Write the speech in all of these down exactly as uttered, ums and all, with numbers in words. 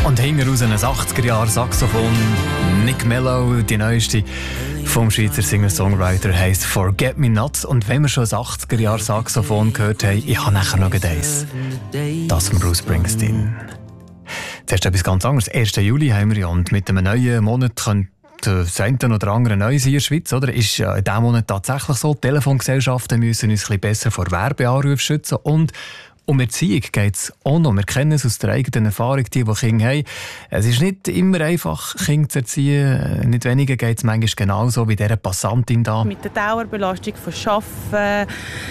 Und hinten raus ein achtziger-Jahre-Saxophon. Nick Mellow, die neueste vom Schweizer Singer-Songwriter, heisst «Forget Me Not». Und wenn wir schon ein achtziger-Jahre-Saxophon gehört haben, ich habe nachher noch eins. Das von Bruce Springsteen. Zuerst etwas ganz anderes. ersten Juli haben wir ja, und mit einem neuen Monat könnte das eine oder andere neu sein in der Schweiz, oder? Ist ja in diesem Monat tatsächlich so. Die Telefongesellschaften müssen uns ein bisschen besser vor Werbeanrufen schützen. Und um Erziehung geht es auch noch. Wir kennen es aus der eigenen Erfahrung, die, die Kinder haben. Es ist nicht immer einfach, Kinder zu erziehen. Nicht weniger geht es manchmal genauso wie dieser Passantin da. Mit der Dauerbelastung von Arbeiten,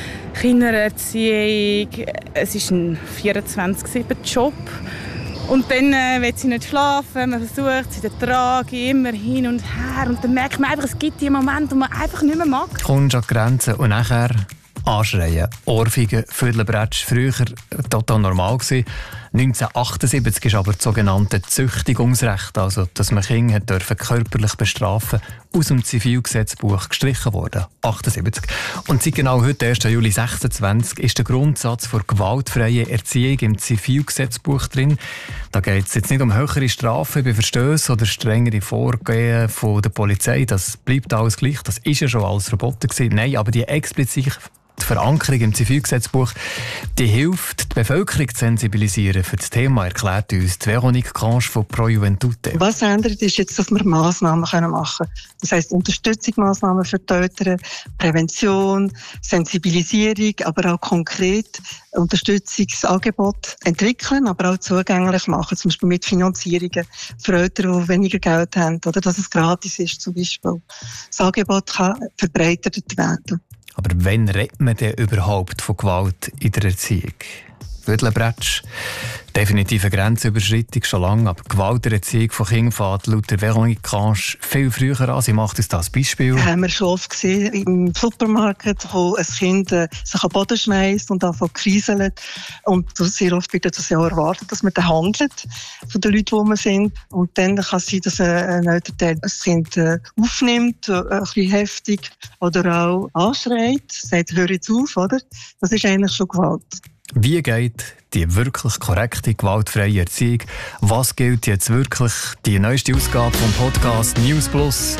Kindererziehung. Es ist ein vierundzwanzig sieben Job. Und dann äh, will sie nicht schlafen, man versucht sie den Trage immer hin und her. Und dann merkt man einfach, es gibt die Momente, wo man einfach nicht mehr mag. Kommst an die Grenze und nachher anschreien, Ohrfeigen, Viertelbretsch. Früher total normal gewesen. neunzehnhundertachtundsiebzig ist aber das sogenannte Züchtigungsrecht, also dass man Kinder dürfen körperlich bestrafen, aus dem Zivilgesetzbuch gestrichen worden. achtundsiebzig. Und seit genau heute, ersten Juli sechsundzwanzig, ist der Grundsatz für gewaltfreie Erziehung im Zivilgesetzbuch drin. Da geht es jetzt nicht um höhere Strafen bei Verstößen oder strengere Vorgehen von der Polizei. Das bleibt alles gleich. Das ist ja schon alles verboten gewesen. Nein, aber die explizit die Verankerung im Zivilgesetzbuch, die hilft, die Bevölkerung zu sensibilisieren für das Thema, erklärt uns die Veronique Kansch von Pro Juventute. Was ändert, ist jetzt, dass wir Massnahmen machen können. Das heisst, Unterstützungsmaßnahmen für die Eltern, Prävention, Sensibilisierung, aber auch konkret Unterstützungsangebote entwickeln, aber auch zugänglich machen, zum Beispiel mit Finanzierungen für Eltern, die weniger Geld haben, oder dass es gratis ist zum Beispiel. Das Angebot kann verbreitert werden. Aber wann redet man denn überhaupt von Gewalt in der Erziehung? Viertelbretsch, definitive Grenzüberschreitung schon lange, aber Gewalt in der Erziehung von Kindern fängt laut der Veronique Kansch viel früher an. Sie macht uns das Beispiel. Das haben wir schon oft gesehen im Supermarkt, wo ein Kind äh, sich am Boden schmeißt und anfängt zu kriseln. Und sehr oft wird das ja erwartet, dass man dann handelt von den Leuten, wo wir sind. Und dann kann es sein, dass ein Elternteil das Kind äh, aufnimmt, äh, ein bisschen heftig oder auch anschreit, sagt, hör jetzt auf, oder? Das ist eigentlich schon Gewalt. Wie geht die wirklich korrekte, gewaltfreie Erziehung? Was gilt jetzt wirklich? Die neueste Ausgabe vom Podcast News Plus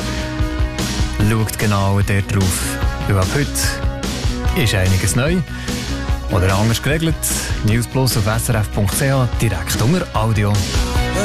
schaut genau dort drauf. Weil ab heute ist einiges neu oder anders geregelt. News Plus auf S R F Punkt C H, direkt unter Audio.